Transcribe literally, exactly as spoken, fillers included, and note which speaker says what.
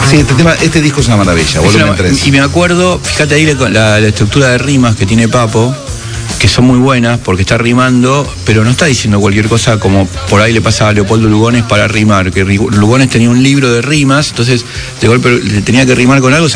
Speaker 1: Sí, este tema, este disco es una maravilla, volumen
Speaker 2: una,
Speaker 1: tres.
Speaker 2: Y me acuerdo, fíjate ahí la, la, la estructura de rimas que tiene Papo, que son muy buenas porque está rimando, pero no está diciendo cualquier cosa como por ahí le pasa a Leopoldo Lugones para rimar, que Lugones tenía un libro de rimas, entonces de golpe le tenía que rimar con algo,